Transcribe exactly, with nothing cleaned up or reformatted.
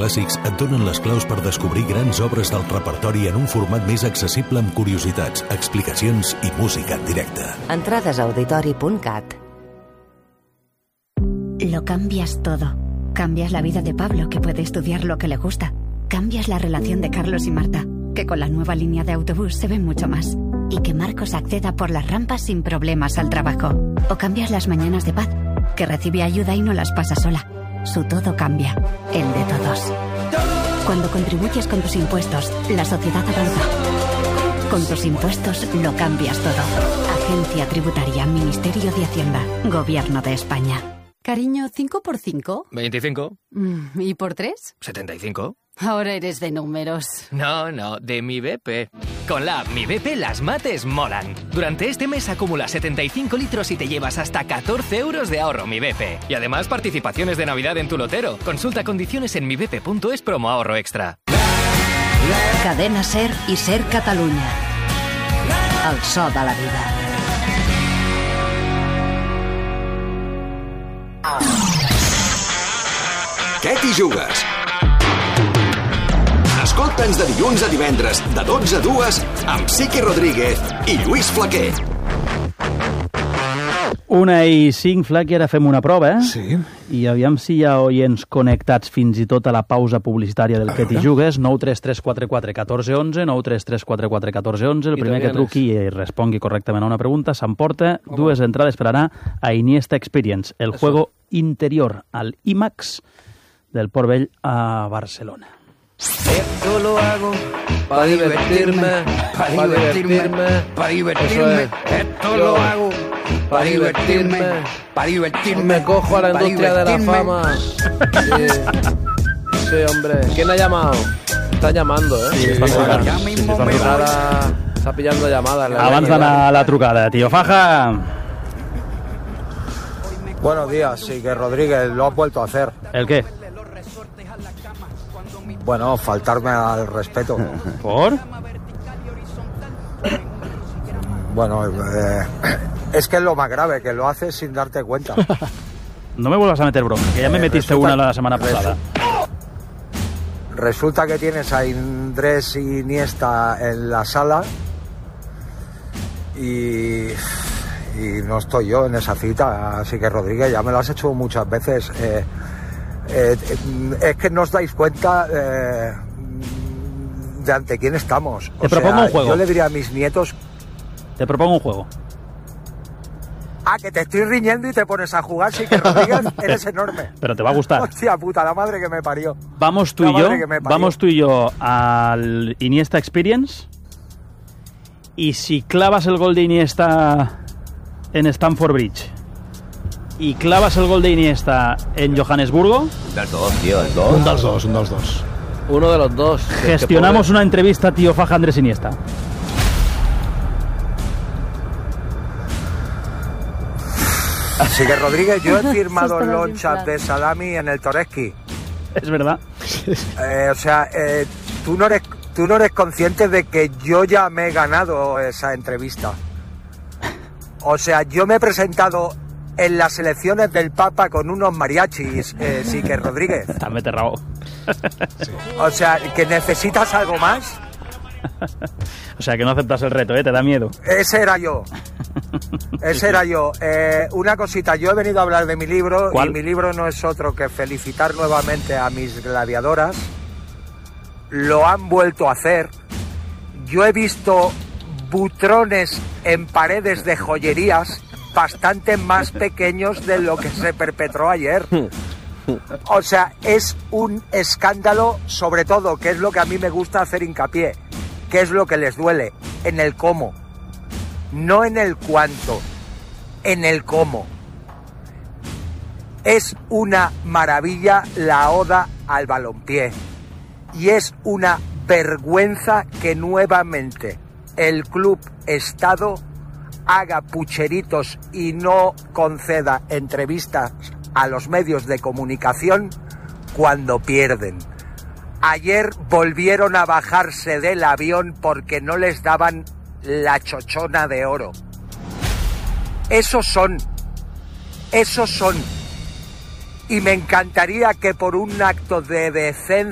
clàssics et donen les claus per descobrir grans obres del repertori en un format més accessible amb curiositats, explicacions i música en directe. Entrades a auditori punt cat. Lo cambias todo. Cambias la vida de Pablo, que puede estudiar lo que le gusta. Cambias la relación de Carlos y Marta, que con la nueva línea de autobús se ven mucho más. Y que Marcos acceda por las rampas sin problemas al trabajo. O cambias las mañanas de Paz, que recibe ayuda y no las pasa sola. Su todo cambia, el de todos. Cuando contribuyes con tus impuestos, la sociedad avanza. Con tus impuestos lo cambias todo. Agencia Tributaria, Ministerio de Hacienda, Gobierno de España. Cariño, ¿cinco por cinco? veinticinco. ¿Y por tres? setenta y cinco. Ahora eres de números. No, no, de mi B P. Con la app Mi B P las mates molan. Durante este mes acumula setenta y cinco litros y te llevas hasta catorce euros de ahorro Mi B P. Y además participaciones de Navidad en tu lotero. Consulta condiciones en mi b p punto es promo ahorro extra. Cadena Ser i Ser Catalunya. El so de la vida. Què t'hi jugues? Escolta'ns de dilluns a divendres, de dotze a dues, amb Sique Rodríguez i Lluís Flaquer. Una i cinc, Flac, i ara fem una prova, eh? Sí. I aviam si hi ha oients connectats fins i tot a la pausa publicitària del que t'hi jugues. nou tres tres quatre quatre un quatre un u, nou tres tres quatre quatre un quatre un u. El I primer que truqui i respongui correctament a una pregunta s'emporta dues entrades per anar a Iniesta Experience, el Eso. juego interior al IMAX del Port Vell a Barcelona. Esto lo hago para divertirme, para divertirme, para divertirme. Esto lo hago para divertirme, para divertirme. Me cojo a la industria de la fama. Sí. Sí, hombre. ¿Quién ha llamado? Está llamando, ¿eh? Sí, está trucant. Sí, sí, està trucant. Ara está pillando llamadas. Abans d'anar a la trucada, tío Faja. Buenos días, sí que Rodríguez, lo has vuelto a hacer. ¿El qué? Bueno, faltarme al respeto. ¿Por? Bueno, eh, es que es lo más grave, que lo haces sin darte cuenta. No me vuelvas a meter broma, que ya me Eh, metiste resulta- una la semana pasada. Resulta que tienes a Andrés Iniesta en la sala y, y no estoy yo en esa cita, así que Rodríguez, ya me lo has hecho muchas veces. Eh, eh, es que no os dais cuenta eh, de ante quién estamos. Te propongo un juego. Yo le diría a mis nietos... Te propongo un juego. Ah, que te estoy riñendo y te pones a jugar, sí que Rodríguez, eres enorme. Pero te va a gustar. Hostia puta, la madre que me parió. Vamos tú La y yo, madre que me parió. vamos tú y yo al Iniesta Experience, y si clavas el gol de Iniesta en Stamford Bridge y clavas el gol de Iniesta en Johannesburgo, Dels dos, tío, el dos. Un dels dos, un dels dos. Uno de los dos. gestionamos una entrevista a tío Faja Andrés Iniesta. Así que Rodríguez, yo he firmado lonchas de salami en el Toreski. Es verdad. Eh, o sea, eh, tú no eres tú no eres consciente de que yo ya me he ganado esa entrevista. O sea, yo me he presentado en las elecciones del Papa con unos mariachis, eh, sí que Rodríguez. Está meterrao. O sea, que necesitas algo más. O sea, que no aceptas el reto, ¿eh? Te da miedo. Ese era yo. Ese era yo. Eh, una cosita, yo he venido a hablar de mi libro. ¿Cuál? Y mi libro no es otro que felicitar nuevamente a mis gladiadoras. Lo han vuelto a hacer. Yo he visto butrones en paredes de joyerías bastante más pequeños de lo que se perpetró ayer. O sea, es un escándalo, sobre todo, que es lo que a mí me gusta hacer hincapié, que es lo que les duele, en el cómo. No en el cuánto, en el cómo. Es una maravilla la oda al balompié. Y es una vergüenza que nuevamente el Club Estado haga pucheritos y no conceda entrevistas a los medios de comunicación cuando pierden. Ayer volvieron a bajarse del avión porque no les daban la chochona de oro. Esos son, esos son. Y me encantaría que por un acto de decencia